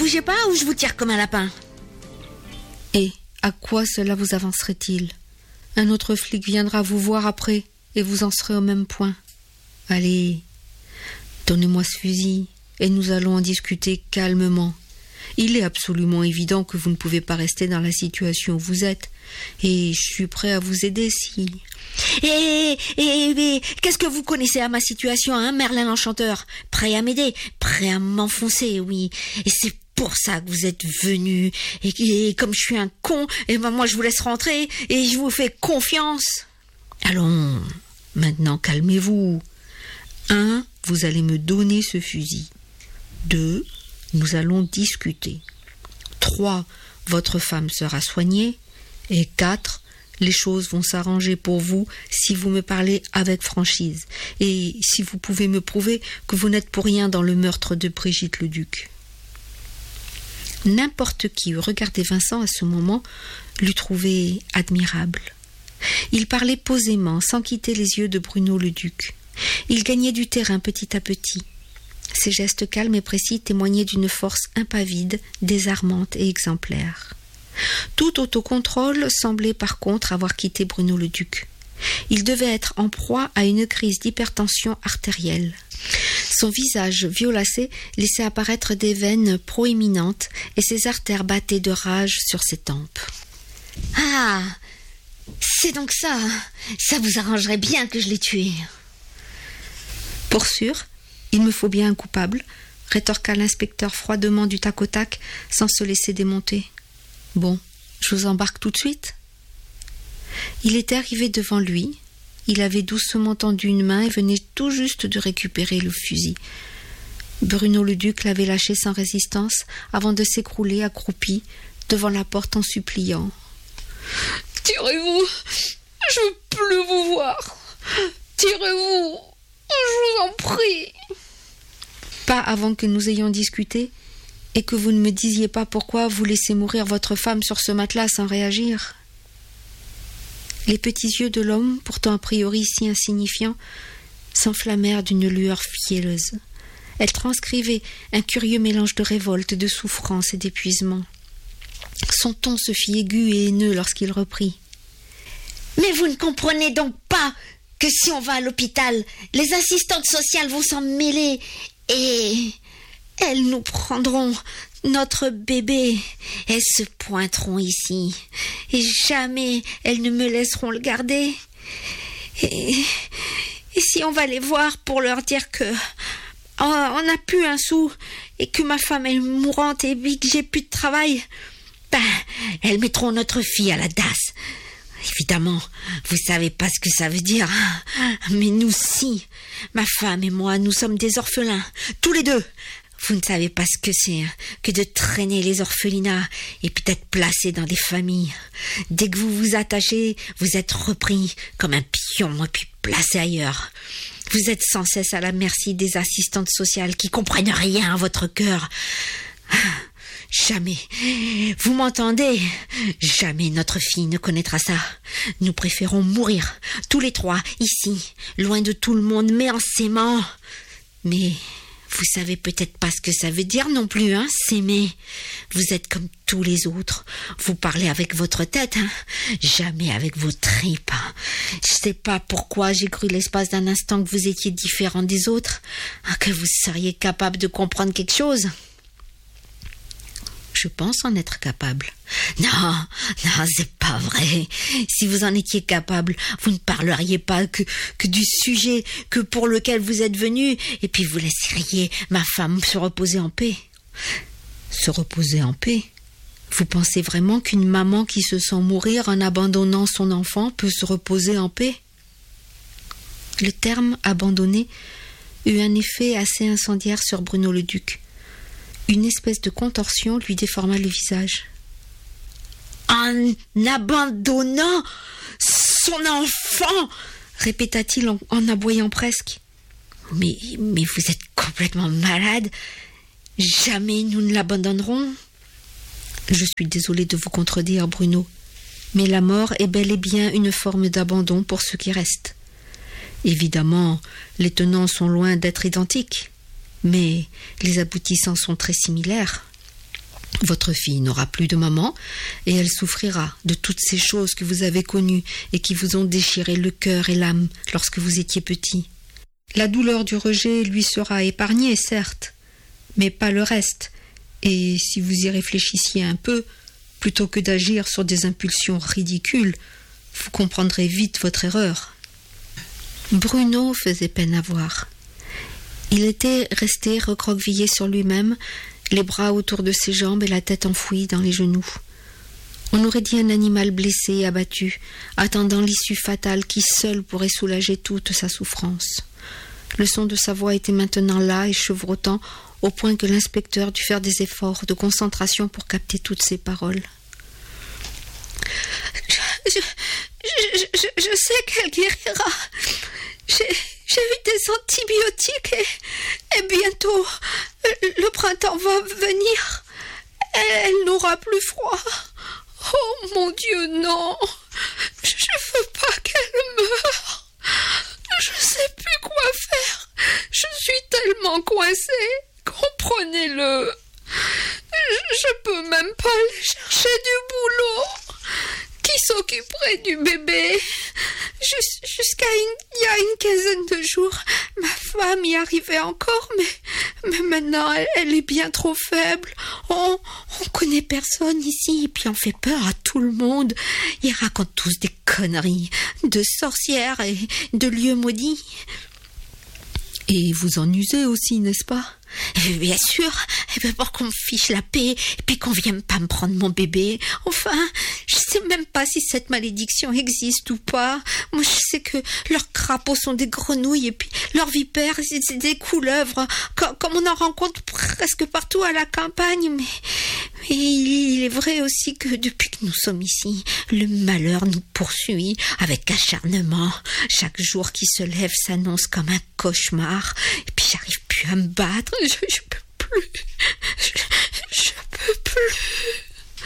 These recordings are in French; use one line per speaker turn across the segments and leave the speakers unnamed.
bougez pas ou je vous tire comme un lapin.
Et à quoi cela vous avancerait-il? Un autre flic viendra vous voir après et vous en serez au même point. Allez, donnez-moi ce fusil et nous allons en discuter calmement. Il est absolument évident que vous ne pouvez pas rester dans la situation où vous êtes et je suis prêt à vous aider si...
Et qu'est-ce que vous connaissez à ma situation, hein, Merlin l'Enchanteur? Prêt à m'aider, prêt à m'enfoncer, oui. Et c'est pour ça que vous êtes venu. Et comme je suis un con, et ben moi je vous laisse rentrer et je vous fais confiance.
Allons, maintenant calmez-vous. 1, vous allez me donner ce fusil. 2, nous allons discuter. 3, votre femme sera soignée. Et 4, les choses vont s'arranger pour vous si vous me parlez avec franchise et si vous pouvez me prouver que vous n'êtes pour rien dans le meurtre de Brigitte Leduc. N'importe qui eût regardé Vincent à ce moment l'eût trouvé admirable. Il parlait posément, sans quitter les yeux de Bruno Leduc. Il gagnait du terrain petit à petit. Ses gestes calmes et précis témoignaient d'une force impavide, désarmante et exemplaire. Tout autocontrôle semblait par contre avoir quitté Bruno Leduc. Il devait être en proie à une crise d'hypertension artérielle. Son visage violacé laissait apparaître des veines proéminentes et ses artères battaient de rage sur ses tempes.
« Ah, c'est donc ça. Ça vous arrangerait bien que je l'ai tué. »
« Pour sûr, il me faut bien un coupable, » rétorqua l'inspecteur froidement du tac au tac, sans se laisser démonter. « Bon, je vous embarque tout de suite. » Il était arrivé devant lui. Il avait doucement tendu une main et venait tout juste de récupérer le fusil. Bruno Leduc l'avait lâché sans résistance avant de s'écrouler accroupi devant la porte en suppliant.
« Tirez-vous, je veux plus vous voir. Tirez-vous, je vous en prie. »
Pas avant que nous ayons discuté et que vous ne me disiez pas pourquoi vous laissez mourir votre femme sur ce matelas sans réagir. Les petits yeux de l'homme, pourtant a priori si insignifiants, s'enflammèrent d'une lueur fielleuse. Elle transcrivait un curieux mélange de révolte, de souffrance et d'épuisement. Son ton se fit aigu et haineux lorsqu'il reprit.
« Mais vous ne comprenez donc pas que si on va à l'hôpital, les assistantes sociales vont s'en mêler et elles nous prendront notre bébé. Elles se pointeront ici et jamais elles ne me laisseront le garder. Et si on va les voir pour leur dire que on n'a plus un sou et que ma femme est mourante et que j'ai plus de travail, ben, elles mettront notre fille à la DAS. Évidemment, vous savez pas ce que ça veut dire, mais nous si. Ma femme et moi, nous sommes des orphelins, tous les deux. Vous ne savez pas ce que c'est que de traîner les orphelinats et puis d'être placé dans des familles. Dès que vous vous attachez, vous êtes repris comme un pion et puis placé ailleurs. Vous êtes sans cesse à la merci des assistantes sociales qui comprennent rien à votre cœur. Jamais, vous m'entendez? Jamais notre fille ne connaîtra ça. Nous préférons mourir, tous les trois, ici, loin de tout le monde, mais en s'aimant. Mais vous savez peut-être pas ce que ça veut dire non plus, hein, s'aimer. Vous êtes comme tous les autres. Vous parlez avec votre tête, hein, jamais avec vos tripes. Je sais pas pourquoi j'ai cru l'espace d'un instant que vous étiez différent des autres, que vous seriez capable de comprendre quelque chose. Je pense en être capable. Non, c'est pas vrai. Si vous en étiez capable, vous ne parleriez pas que du sujet que pour lequel vous êtes venu, et puis vous laisseriez ma femme se reposer en paix. Se reposer en paix? Vous pensez vraiment qu'une maman qui se sent mourir en abandonnant son enfant peut se reposer en paix? Le terme « abandonner » eut un effet assez incendiaire sur Bruno Leduc. Une espèce de contorsion lui déforma le visage. « En abandonnant son enfant !» répéta-t-il en aboyant presque. « Mais vous êtes complètement malade. Jamais nous ne l'abandonnerons. » Je suis désolée de vous contredire, Bruno, mais la mort est bel et bien une forme d'abandon pour ceux qui restent. Évidemment, les tenants sont loin d'être identiques, mais les aboutissants sont très similaires.
Votre fille n'aura plus de maman et elle souffrira de toutes ces choses que vous avez connues et qui vous ont déchiré le cœur et l'âme lorsque vous étiez petit. La douleur du rejet lui sera épargnée, certes, mais pas le reste. Et si vous y réfléchissiez un peu, plutôt que d'agir sur des impulsions ridicules, vous comprendrez vite votre erreur. Bruno faisait peine à voir. Il était resté recroquevillé sur lui-même, les bras autour de ses jambes et la tête enfouie dans les genoux. On aurait dit un animal blessé et abattu, attendant l'issue fatale qui seule pourrait soulager toute sa souffrance. Le son de sa voix était maintenant là et chevrotant, au point que l'inspecteur dut faire des efforts de concentration pour capter toutes ses paroles.
Je sais qu'elle guérira. J'ai eu des antibiotiques et bientôt le printemps va venir. Elle n'aura plus froid. Oh mon Dieu, non. Je veux pas qu'elle meure. Je sais plus quoi faire. Je suis tellement coincée. Comprenez-le. Je peux même pas aller chercher du boulot. Qui s'occuperait du bébé? Jusqu'à il y a une quinzaine de jours, ma femme y arrivait encore, mais maintenant elle est bien trop faible. On connaît personne ici, et puis on fait peur à tout le monde. Ils racontent tous des conneries, de sorcières et de lieux maudits.
Et vous en usez aussi, n'est-ce pas?
Bien sûr, pour qu'on me fiche la paix, et puis qu'on vienne pas me prendre mon bébé. Enfin, je sais même pas si cette malédiction existe ou pas. Moi, je sais que leurs crapauds sont des grenouilles, et puis leurs vipères, c'est des couleuvres, comme on en rencontre presque partout à la campagne. Mais il est vrai aussi que depuis que nous sommes ici, le malheur nous poursuit avec acharnement. Chaque jour qui se lève s'annonce comme un cauchemar, et puis j'arrive plus à me battre. Je peux plus. Je peux plus.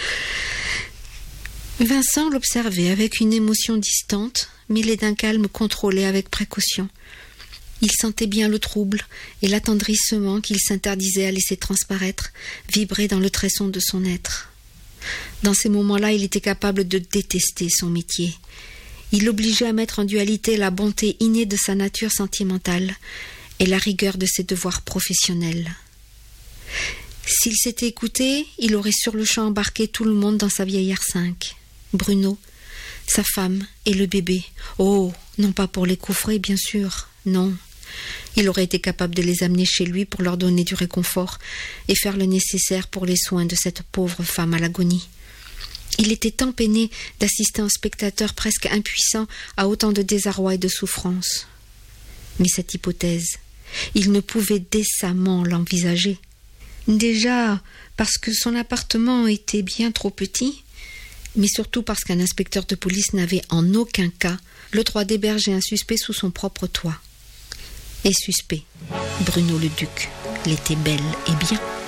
Vincent l'observait avec une émotion distante, mêlée d'un calme contrôlé avec précaution. Il sentait bien le trouble et l'attendrissement qu'il s'interdisait à laisser transparaître, vibrer dans le tresson de son être. Dans ces moments-là, il était capable de détester son métier. Il l'obligeait à mettre en dualité la bonté innée de sa nature sentimentale et la rigueur de ses devoirs professionnels. S'il s'était écouté, il aurait sur le champ embarqué tout le monde dans sa vieille R5. Bruno, sa femme et le bébé. Oh, non pas pour les coffrer, bien sûr, non. Il aurait été capable de les amener chez lui pour leur donner du réconfort et faire le nécessaire pour les soins de cette pauvre femme à l'agonie. Il était tant peiné d'assister en spectateur presque impuissant à autant de désarroi et de souffrance. Mais cette hypothèse, il ne pouvait décemment l'envisager. Déjà parce que son appartement était bien trop petit, mais surtout parce qu'un inspecteur de police n'avait en aucun cas le droit d'héberger un suspect sous son propre toit. Et suspect, Bruno le Duc l'était bel et bien.